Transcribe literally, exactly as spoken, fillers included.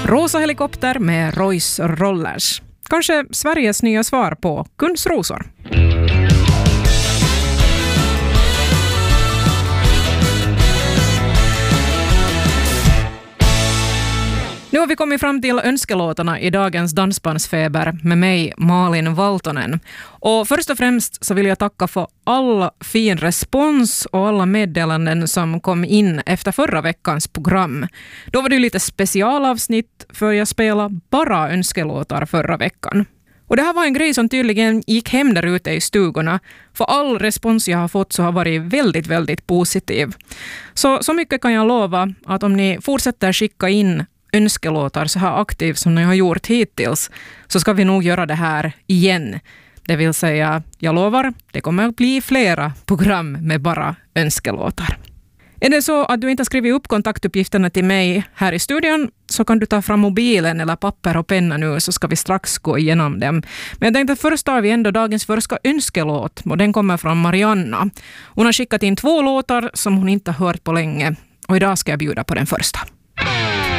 Rosa helikopter med Royce Rollers. Kanske Sveriges nya svar på kunstrosor. Nu har vi kommit fram till önskelåtarna i dagens Dansbandsfeber med mig, Malin Valtonen. Och först och främst så vill jag tacka för all fin respons och alla meddelanden som kom in efter förra veckans program. Då var det lite specialavsnitt för jag spelade bara önskelåtar förra veckan. Och det här var en grej som tydligen gick hem där ute i stugorna. För all respons jag har fått så har varit väldigt, väldigt positiv. Så, så mycket kan jag lova att om ni fortsätter skicka in önskelåtar så här aktivt som ni har gjort hittills så ska vi nog göra det här igen. Det vill säga, jag lovar, det kommer att bli flera program med bara önskelåtar. Är det så att du inte har skrivit upp kontaktuppgifterna till mig här i studion så kan du ta fram mobilen eller papper och penna nu så ska vi strax gå igenom dem. Men jag tänkte att först tar vi ändå dagens första önskelåt och den kommer från Marianna. Hon har skickat in två låtar som hon inte har hört på länge och idag ska jag bjuda på den första.